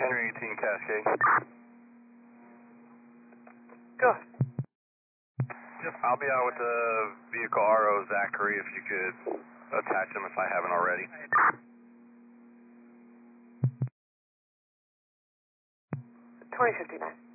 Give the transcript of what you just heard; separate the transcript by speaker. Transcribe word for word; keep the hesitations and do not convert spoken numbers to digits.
Speaker 1: Henry eighteen Cascade.
Speaker 2: Go ahead.
Speaker 1: Yep, I'll be out with the vehicle R O Zachary if you could attach him if I haven't already.
Speaker 2: twenty fifty-nine.